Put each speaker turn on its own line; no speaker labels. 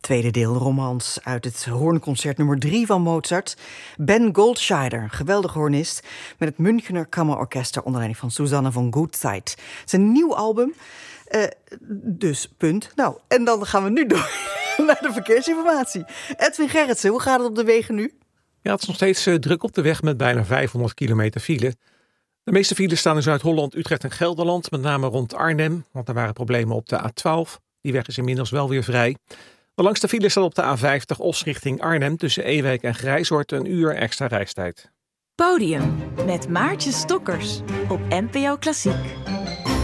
Tweede deel romans uit het hoornconcert nummer 3 van Mozart. Ben Goldscheider, geweldige hornist, met het Münchener Kammerorkester onder leiding van Susanne von Gutzeit. Het is een nieuw album, dus punt. Nou, en dan gaan we nu door naar de verkeersinformatie. Edwin Gerritsen, hoe gaat het op de wegen nu?
Ja, het is nog steeds druk op de weg met bijna 500 kilometer file. De meeste files staan in Zuid-Holland, Utrecht en Gelderland, met name rond Arnhem, want er waren problemen op de A12. Die weg is inmiddels wel weer vrij. De langste file staat op de A50 Os richting Arnhem tussen Ewijk en Grijzoord, een uur extra reistijd.
Podium met Maartje Stokkers op NPO Klassiek.